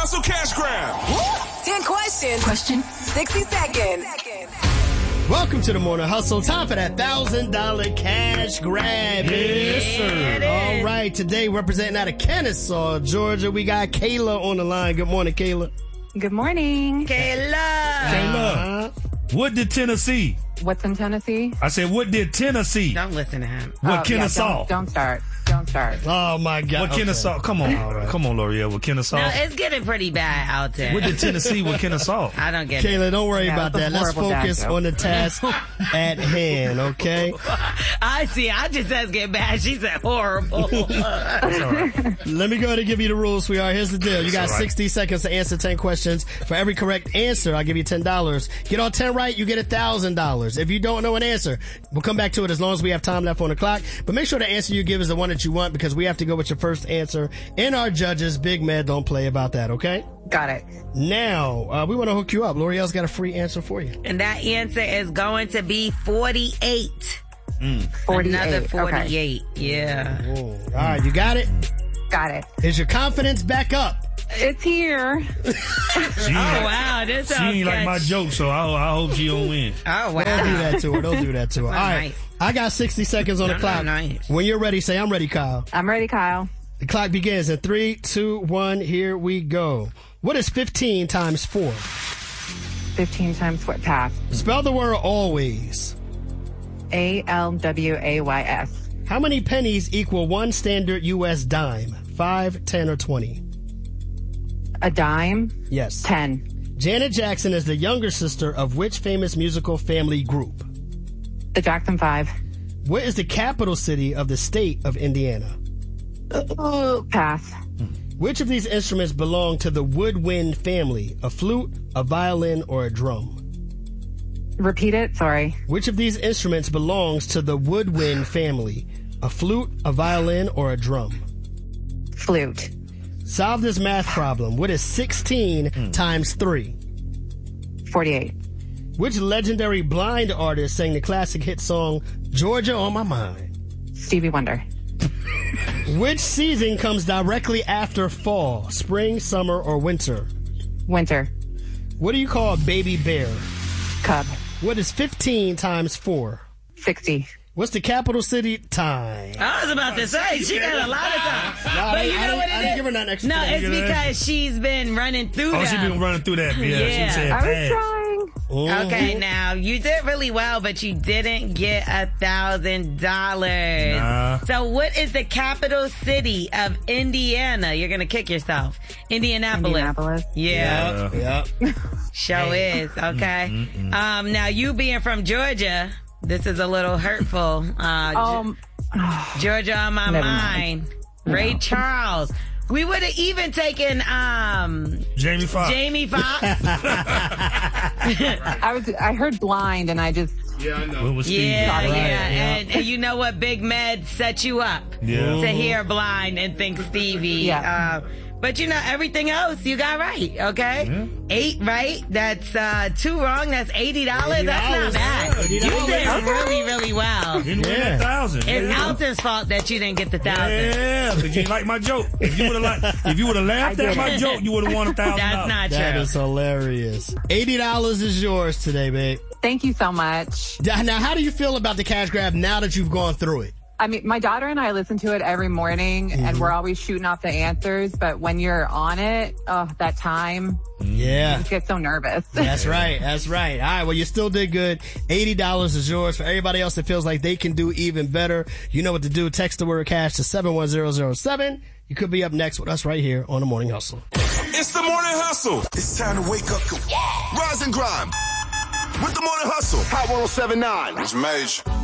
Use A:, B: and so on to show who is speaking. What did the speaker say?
A: Hustle Cash Grab.
B: 10 questions. Question. 60 seconds.
C: Welcome to the Morning Hustle. Time for that $1,000 cash grab.
D: Yes, sir.
C: All right. Today, representing out of Kennesaw, Georgia, we got Kayla on the line. Good morning, Kayla.
E: Good morning.
D: Kayla, what did Tennessee?
E: What's in Tennessee?
D: I said, what did Tennessee?
F: Don't listen to him.
D: What Kennesaw?
E: Don't start.
C: Oh, my God.
D: What Kennesaw? Come on. Come on, L'Oreal. What Kennesaw?
F: No, it's getting pretty bad out there.
D: What did Tennessee with Kennesaw?
F: I don't get it.
C: Kayla, don't worry about that. Let's focus
E: joke.
C: on the task at hand, okay?
F: I see. I just said it's getting bad. She said horrible.
D: That's all right.
C: Let me go ahead and give you the rules, sweetheart. Here's the deal. You got 60 seconds to answer 10 questions. For every correct answer, I'll give you $10. Get all 10 right, you get $1,000. If you don't know an answer, we'll come back to it as long as we have time left on the clock. But make sure the answer you give is the one that you want, because we have to go with your first answer. And our judges, Big Mad, don't play about that, okay?
E: Got it.
C: Now, we want to hook you up. L'Oreal's got a free answer for you.
F: And that answer is going to be 48.
E: 48.
F: Another 48.
E: Okay.
F: Yeah.
C: All right, you got it?
E: Got it.
C: Is your confidence back up?
E: It's here.
D: She
F: Oh, wow. This
D: She
F: sounds
D: ain't like my joke, so I hope she don't win.
F: Oh, wow.
C: Don't do that to her. Don't do that to her. All right.
F: Nice.
C: I got 60 seconds on the clock.
F: Nice.
C: When you're ready, say, I'm ready, Kyle.
E: I'm ready, Kyle.
C: The clock begins in 3, 2, 1. Here we go. What is 15 times 4?
E: 15 times what? Pass.
C: Spell the word always.
E: ALWAYS.
C: How many pennies equal one standard U.S. dime? 5, 10, or 20?
E: A dime.
C: Yes.
E: 10.
C: Janet Jackson is the younger sister of which famous musical family group?
E: The Jackson 5.
C: What is the capital city of the state of Indiana?
E: Pass.
C: Which of these instruments belong to the woodwind family? A flute, a violin, or a drum?
E: Repeat it. Sorry.
C: Which of these instruments belongs to the woodwind family? A flute, a violin, or a drum?
E: Flute.
C: Solve this math problem. What is 16 times 3?
E: 48.
C: Which legendary blind artist sang the classic hit song Georgia on My Mind?
E: Stevie Wonder.
C: Which season comes directly after fall? Spring, summer, or winter?
E: Winter.
C: What do you call a baby bear?
E: Cub.
C: What is 15 times 4?
E: 60.
C: What's the capital city? Time.
F: I was about to say, she got a lot of time.
C: I didn't give her that extra
F: No,
C: time.
F: it's because she's been running through
D: Oh,
F: them.
D: she been running through that. Yeah.
F: Yeah.
D: She said
E: I was
D: pass.
E: trying.
F: Okay, now you did really well, but you didn't get $1,000.
D: Nah.
F: So, what is the capital city of Indiana? You're gonna kick yourself. Indianapolis. Yeah,
C: Yep.
F: show is okay. Now you being from Georgia, this is a little hurtful. Georgia on my
E: Never
F: mind. Ray Charles. We would have even taken
D: Jamie Foxx.
E: I heard blind and I just.
D: What was Steve?
F: And you know what? Big Med set you up to hear blind and think Stevie.
E: Yeah.
F: But you know, everything else you got right, okay?
D: Yeah.
F: 8 right. That's 2 wrong. That's $80. That's not bad.
C: $80.
F: You did really, really well.
D: Didn't win that 1,000.
F: It's Alton's fault that you didn't get the 1,000.
D: Yeah, because you didn't like my joke. If you would have laughed at my joke, you would have won $1,000.
F: That's not
C: That
F: true.
C: is hilarious. $80 is yours today, babe.
E: Thank you so much.
C: Now, how do you feel about the cash grab now that you've gone through it?
E: I mean, my daughter and I listen to it every morning, and we're always shooting off the answers. But when you're on it, that time,
C: Yeah.
E: you just get so nervous.
C: That's right. All right. Well, you still did good. $80 is yours. For everybody else that feels like they can do even better, you know what to do. Text the word cash to 71007. You could be up next with us right here on The Morning Hustle.
A: It's the Morning Hustle. It's time to wake up. Rise and grind. With the Morning Hustle. Hot 107.9. It's Mage.